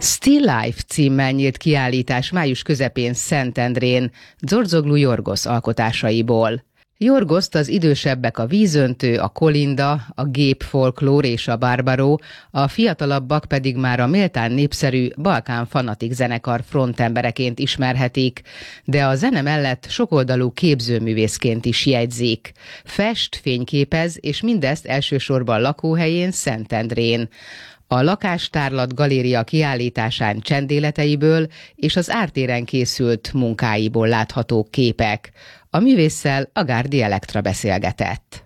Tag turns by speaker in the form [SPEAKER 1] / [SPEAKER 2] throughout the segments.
[SPEAKER 1] Still Life címmel nyílt kiállítás május közepén Szentendrén Dzsordzoglu Yorgos alkotásaiból. Yorgoszt az idősebbek a Vízöntő, a Kolinda, a Gép Folklór és a Barbaro, a fiatalabbak pedig már a méltán népszerű Balkán Fanatik zenekar frontembereként ismerhetik, de a zene mellett sokoldalú képzőművészként is jegyzik. Fest, fényképez, és mindezt elsősorban lakóhelyén, Szentendrén. A Lakástárlat Galéria kiállításán csendéleteiből és az ártéren készült munkáiból láthatók képek. A művésszel Agárdi Elektra beszélgetett.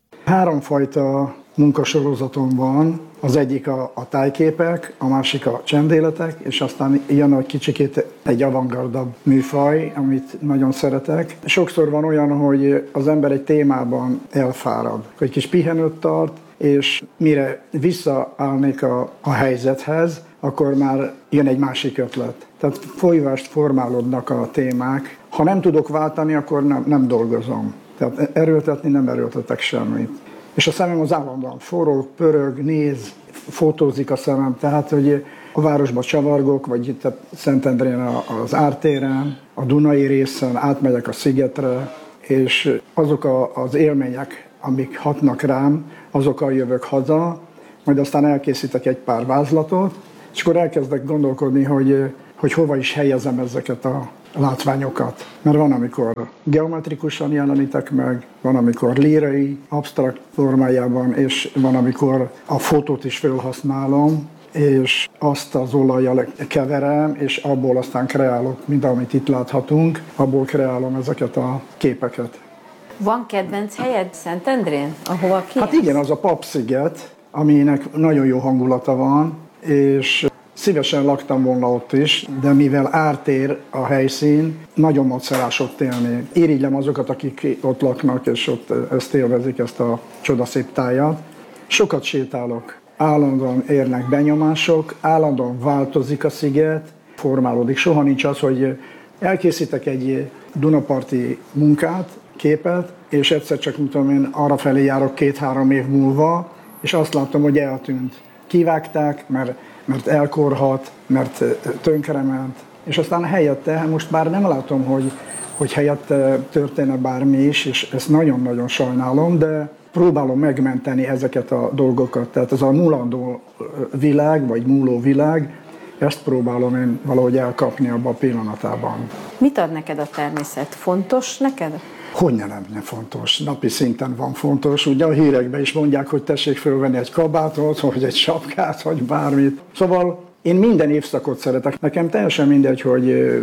[SPEAKER 2] Háromfajta munkasorozatom van. Az egyik a tájképek, a másik a csendéletek, és aztán jön egy kicsikét egy avantgardabb műfaj, amit nagyon szeretek. Sokszor van olyan, hogy az ember egy témában elfárad, egy kis pihenőt tart, és mire visszaállnék a helyzethez, akkor már jön egy másik ötlet. Tehát folyvást formálódnak a témák. Ha nem tudok váltani, akkor nem dolgozom. Tehát erőltetni nem erőltetek semmit. És a szemem az állandóan forog, pörög, néz, fotózik a szemem. Tehát, hogy a városban csavargok, vagy itt Szentendrén az ártéren, a Dunai részen, átmegyek a szigetre, és azok az élmények, amik hatnak rám, azokkal jövök haza, majd aztán elkészítek egy pár vázlatot, és akkor elkezdek gondolkodni, hogy hova is helyezem ezeket a látványokat. Mert van, amikor geometrikusan jelenítek meg, van, amikor lírai, absztrakt formájában, és van, amikor a fotót is felhasználom, és azt az olajjal keverem, és abból aztán kreálok, mint amit itt láthatunk, abból kreálom ezeket a képeket.
[SPEAKER 3] Van kedvenc helyed Szentendrén, ahova kijössz?
[SPEAKER 2] Hát igen, az a Papsziget, aminek nagyon jó hangulata van, és szívesen laktam volna ott is, de mivel ártér a helyszín, nagyon macerás ott élni. Irigylem azokat, akik ott laknak, és ott ezt élvezik, ezt a csodaszép tájat. Sokat sétálok, állandóan érnek benyomások, állandóan változik a sziget, formálódik. Soha nincs az, hogy elkészítek egy Dunaparti munkát, képet, és egyszer csak, tudom én, arrafelé járok 2-3 év múlva, és azt látom, hogy eltűnt. Kivágták, mert elkorhat, mert tönkrement, és aztán helyette, most már nem látom, hogy helyette történne bármi is, és ezt nagyon-nagyon sajnálom, de próbálom megmenteni ezeket a dolgokat. Tehát ez a mulandó világ, vagy múló világ, ezt próbálom én valahogy elkapni abban a pillanatában.
[SPEAKER 3] Mit ad neked a természet? Fontos neked?
[SPEAKER 2] Hogyne nem fontos. Napi szinten van fontos. Ugye a hírekben is mondják, hogy tessék fölvenni egy kabátot, vagy egy sapkát, vagy bármit. Szóval én minden évszakot szeretek. Nekem teljesen mindegy, hogy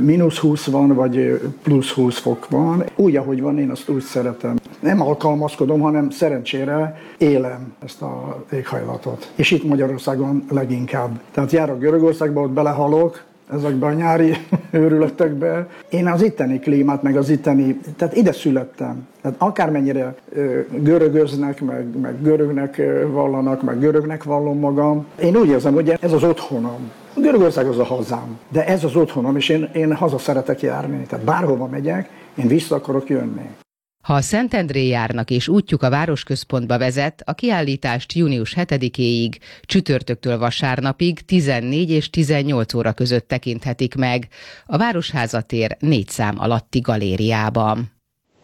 [SPEAKER 2] -20 van, vagy +20 fok van. Úgy, ahogy van, én azt úgy szeretem. Nem alkalmazkodom, hanem szerencsére élem ezt az éghajlatot. És itt Magyarországon leginkább. Tehát járok Görögországba, ott belehalok, ezekben a nyári őrületekben. Én az itteni klímát, meg az itteni, tehát ide születtem. Tehát akármennyire görögöznek, meg görögnek vallanak, meg görögnek vallom magam. Én úgy érzem, hogy ez az otthonom. Görögország az a hazám, de ez az otthonom, és én haza szeretek járni. Tehát bárhova megyek, én vissza akarok jönni.
[SPEAKER 1] Ha Szentendrén járnak és útjuk a városközpontba vezet, a kiállítást június 7-éig, csütörtöktől vasárnapig 14 és 18 óra között tekinthetik meg a Városháza tér 4 szám alatti galériában.